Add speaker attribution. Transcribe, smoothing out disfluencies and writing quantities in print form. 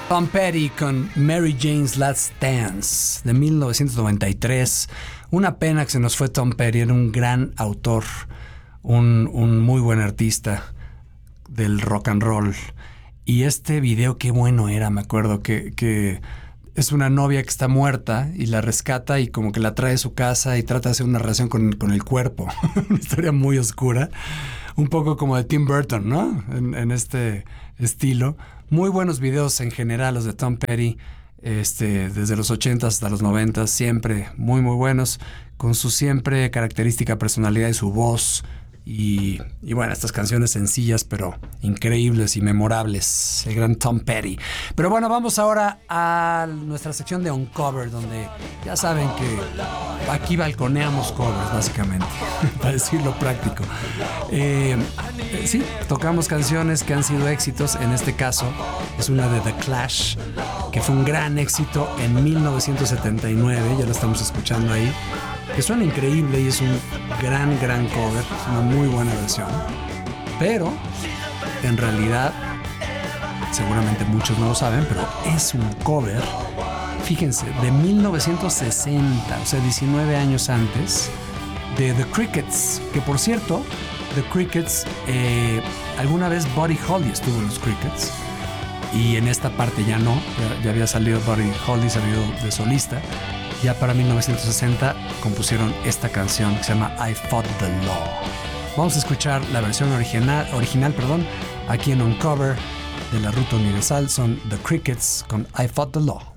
Speaker 1: Tom Petty con Mary Jane's Last Dance de 1993. Una pena que se nos fue Tom Petty, era un gran autor, un muy buen artista del rock and roll. Y este video qué bueno era, me acuerdo que es una novia que está muerta y la rescata y como que la trae a su casa y trata de hacer una relación con el cuerpo. Una historia muy oscura, un poco como de Tim Burton, ¿no? En este estilo. Muy buenos videos en general los de Tom Petty, desde los 80s hasta los 90s, siempre muy muy buenos, con su siempre característica personalidad y su voz. Y bueno, estas canciones sencillas pero increíbles y memorables, el gran Tom Petty. Pero bueno, vamos ahora a nuestra sección de Uncover, donde ya saben que aquí balconeamos covers básicamente, para decirlo práctico. Sí, tocamos canciones que han sido éxitos. En este caso es una de The Clash, que fue un gran éxito en 1979, ya lo estamos escuchando ahí, que suena increíble y es un gran cover, es una muy buena versión, pero en realidad, seguramente muchos no lo saben, pero es un cover, fíjense, de 1960, o sea, 19 años antes, de The Crickets, que por cierto, The Crickets, alguna vez Buddy Holly estuvo en los Crickets, y en esta parte ya no, ya había salido Buddy Holly, salido de solista. Ya para 1960 compusieron esta canción que se llama I Fought the Law. Vamos a escuchar la versión original, aquí en Uncover de la Ruta Universal. Son The Crickets con I Fought the Law.